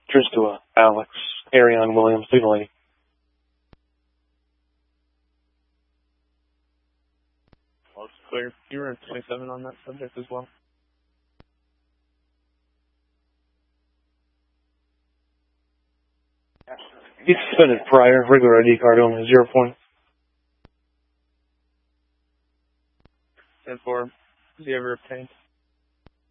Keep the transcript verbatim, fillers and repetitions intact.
Tristua, Alex, Arion Williams, legally. Most clear. You were in twenty-seven on that subject as well. He's suspended prior, regular I D card only, zero points. And for, has he ever obtained?